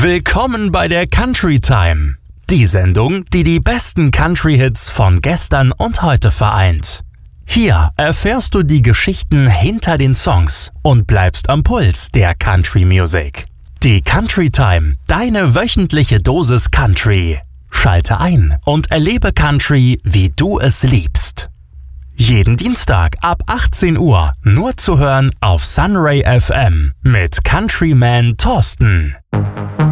Willkommen bei der Country Time, die Sendung, die die besten Country-Hits von gestern und heute vereint. Hier erfährst du die Geschichten hinter den Songs und bleibst am Puls der Country Music. Die Country Time, deine wöchentliche Dosis Country. Schalte ein und erlebe Country, wie du es liebst. Jeden Dienstag ab 18 Uhr nur zu hören auf Sunray FM mit Countryman Thorsten.